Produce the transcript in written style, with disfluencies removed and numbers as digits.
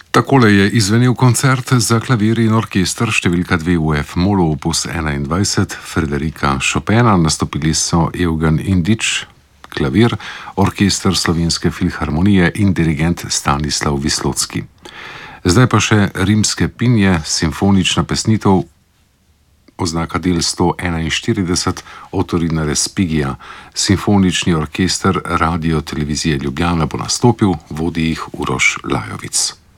Takole je izvenel koncert za klavir in orkester številka 2 v F-molu opus 21 Frederika Chopina. Nastopili so Evgen Indić, klavir, orkester Slovenske filharmonije in dirigent Stanislav Vislocki. Zdaj pa še Rimske pinje, simfonična pesnitev, oznaka del 141, Otorina Respigija. Simfonični orkester Radio Televizije Ljubljana bo nastopil, vodi jih Uroš Lajovic.